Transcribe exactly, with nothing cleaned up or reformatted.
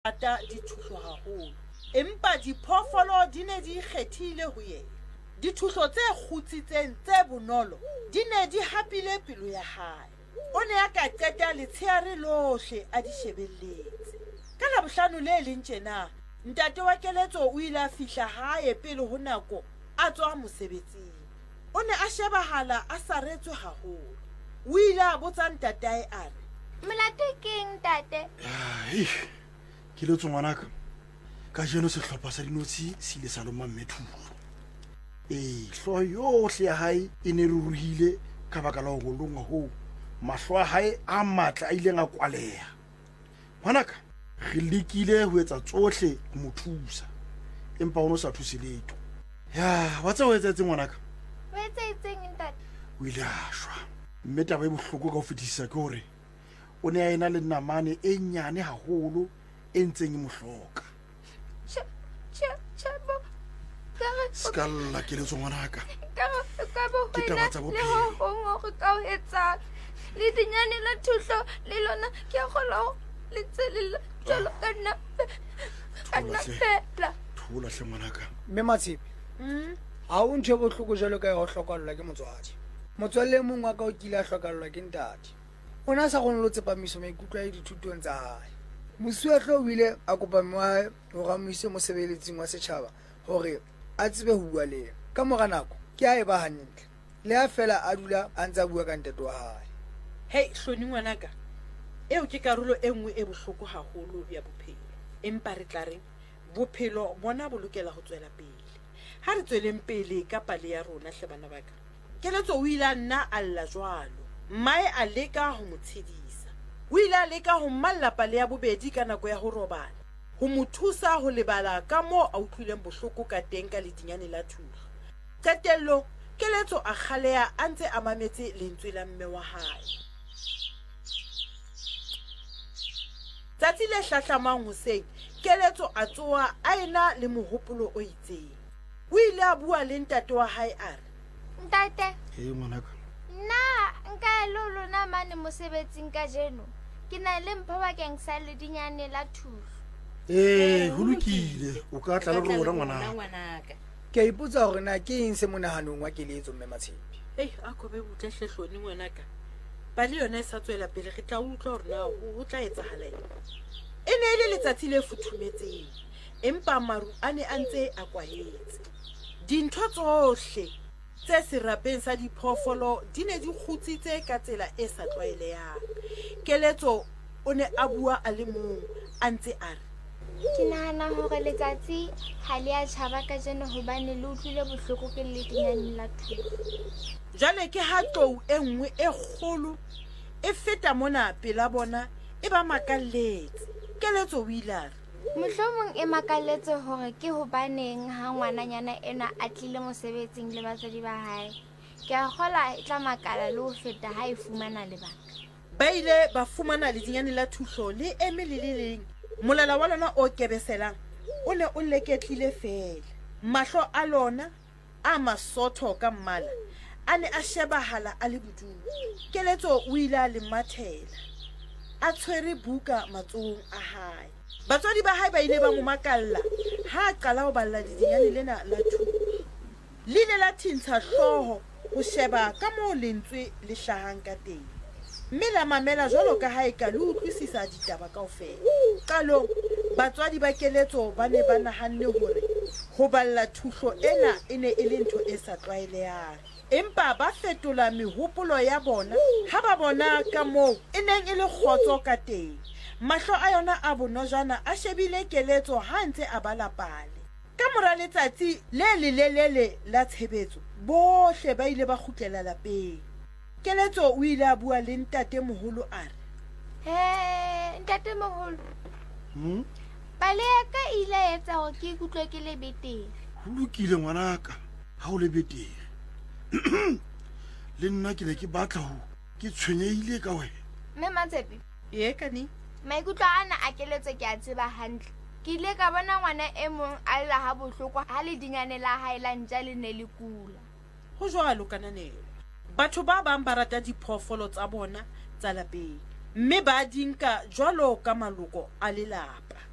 rata dithuso haholo empa diphoofolo di ne di ikgethile ho yena dithuso tse kgutsitseng tse bonolo di ne di hapile pelo ya hae o ne a ka qeta letshehare lohle a di shebelletse ka labohlano le leng tjena ntate wa Keletso o ile a fihla hae pele ho nako a tswa mosebetsing o ne a shebahala a saretswe haholo o ile a botsa ntatae a re Molato ke eng tate? Ai, Keletso ngwanaka. Ka jeno sehlopha sa dinotshi se ile sa loma mmethuso. Eh, hloho yohle ya hae e ne ruruhile ka baka la ho golongwa ho. Mahlo a hae a matla a ileng a kwaleha. Ngwanaka, re lekile ho etsa tsohle ho mo thusa. Empa ono sa thuse letho. Ya, wa tsa ho etsa tse ngwanaka? O etsa etseng ntate? O ile a shwa. Mme taba e bohloko ka ho fetisisa ke hore o ne a ena le namane e nyane haholo e ntseng e mo hloka. Cha cha cha bo. Skalla Keletso ngwanaka. Ka ka bo wena le ho hong go ka o etsa. Le dinyane la thuso le lona ke a gola le tsela jalo ka nna. Ana fela. Thola hle ngwanaka. Mme Matshipi. Mm. Ha o ntse bohloko jalo ka go hlokallwa ke motswadi. Motswalle mong wa ka o kile a hlokallwa ke ntate. Ona sa gone lo tsepamiso maikutlo a dithutong tsa hae. Mosuehlo o ile a kopa mmoa ho ramise mosebeletsing wa setjhaba hore a tsebe ho bua le ka mora nako ke a e ba hantle le a fela a dula a ntse a bua ka ntate wa hae. Hey hloni ngwanaka eo ke karolo e nngwe e bohloko haholo ya bophelo empa re tla reng bophelo bona bo lokela ho tswela pele ha re tsweleng pele ka pale ya rona hle bana baka Keletso o ile nna alla jwalo mmae a leka ho mo tshedisa o ile a leka ho mmalla pale ya bobedi ka nako ya ho robala ho mo thusa ho lebala ka moo a utlwileng bohloko ka teng ka ledinyane la thuso qetello Keletso a kgaleha a ntse a mametse lentswe la mme wa hae tsatsi le hlahlamang hoseng Keletso a tsoha a ena le mohopolo o itseng o ile a bua le ntate wa hae a re Ntate. Eh ngwanaka. Na nka lo lona mane mosebetsing ka jeno. Ke na le mpho bakeng sa le dinyane la thuso. Eh, ho lokile. O ka tla le rona ngwanaka. Ke a ipotsa hore na ke eng se monahanong wa Keletso mme Matshipi. Hey, a go be botla hlehloni ngwanaka. Ba le yona e sa tswela pele re tla utlwa hore na ho tla etsahala eng. E ne ile letsatsi le futhumetseng. Empa maru a ne a ntse a kwahetse. Dintho tsohle tse serapeng sa diphoofolo di ne di kgutsitse ka tsela e sa tlwaelehang. Keletso o ne a bua a le mong a ntse a re Ke nahana hore letsatsi ha le a tjhaba ka jeno hobane le utlwile bohloko ke le dinyane la thuso. jwale ke ha tlou e nngwe e kgolo e feta mona pela bona e ba makalletse. Keletso o ile a re Mohlomong e makalletse hore ke hobaneng ha ngwananyana ena a tlile mosebetsing le batswadi ba hae. Ke a kgola e tla makala le ho feta ha e fumana lebaka. ba ile ba fumana ledinyane la thuso le eme le le leng molala wa lona o kebeselang o ne o leketlile fela mahlo a lona a masotho ka mmala a ne a shebahala a le bodumo. Keletso o ile a le mathela a tshwere buka matsohong a hae. Batswadi ba hae ba ile ba mo makalla ha qala ho balla ledinyane lena la thuso le ile la thintsha hloho ho sheba ka moo lentswe le hlahang ka teng mme la mamela jwalo ka ha e ka le utlwisisa ditaba kaofela. Qalong batswadi ba Keletso ba ne ba nahanne hore ho balla thuso ena e ne e le ntho e sa tlwaelehang empa ba fetola mehopolo ya bona ha ba bona ka moo e neng e le kgotso ka teng. Mahlo a yona a bonojana a shebile Keletso ha ntse a bala pale. Ka mora letsatsi le lelelele la tshebetso bohle ba ile ba kgutlela lapeng. Keletso o ile a bua le ntate moholo a re He, ntate moholo. Hmm? Pale ya ka ile etsa hore ke ikutlwe ke le betere. Ho lokile ngwanaka. Ha o le betere. Le nna ke le ke batla ho ke tshwenyehile ka wena. Mme Matshepi, ye kani maikutlo ana a Keletso ke a tseba hantle. Ke ile ka bona ngwana e mong a lla ha bohloko ha le dinyane la hae la ntja le ne le kula. ho jwalo kananelo. Batho ba bang ba rata diphoofolo tsa bona tsa lapeng mme ba dinka jwalo ka maloko a lelapa.